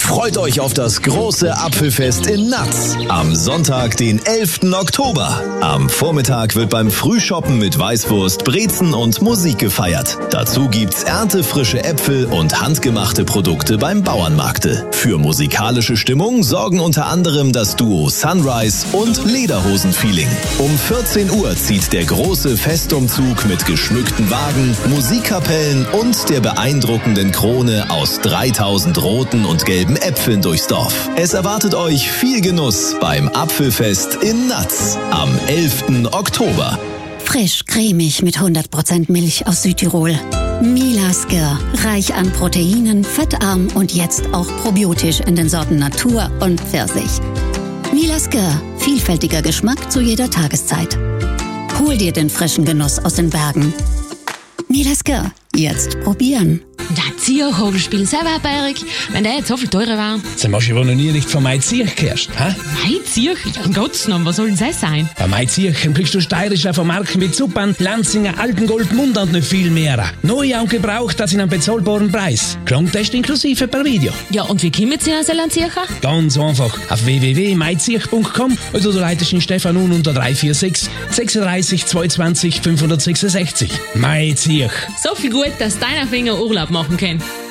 Freut euch auf das große Apfelfest in Natz am Sonntag, den 11. Oktober. Am Vormittag wird beim Frühshoppen mit Weißwurst, Brezen und Musik gefeiert. Dazu gibt's erntefrische Äpfel und handgemachte Produkte beim Bauernmarkte. Für musikalische Stimmung sorgen unter anderem das Duo Sunrise und Lederhosen-Feeling. Um 14 Uhr zieht der große Festumzug mit geschmückten Wagen, Musikkapellen und der beeindruckenden Krone aus 3000 roten und gelben Äpfeln durchs Dorf. Es erwartet euch viel Genuss beim Apfelfest in Natz am 11. Oktober. Frisch, cremig mit 100% Milch aus Südtirol. Milasker, reich an Proteinen, fettarm und jetzt auch probiotisch in den Sorten Natur und Pfirsich. Milasker, vielfältiger Geschmack zu jeder Tageszeit. Hol dir den frischen Genuss aus den Bergen. Milasker, jetzt probieren. Der Zierhobelspiel selber, Berg, wenn der jetzt so viel teurer war. Dann hast du wohl noch nie nicht von Maiziech gehört, hä? Maiziech? Ja, in Gottes Namen, was soll denn das sein? Bei Maiziech kriegst du steirische Vermarkten mit Suppern, Lanzinger, Altengold, Mund und noch viel mehr. Neu und gebraucht, das in einem bezahlbaren Preis. Klangtest inklusive per Video. Ja, und wie kommen Sie an Selanziecher? Ganz einfach. Auf www.maiziech.com oder du leitest den Stefan unter 346 36 22 566. Maiziech. So viel gut, dass deiner Finger Urlaub machen kann.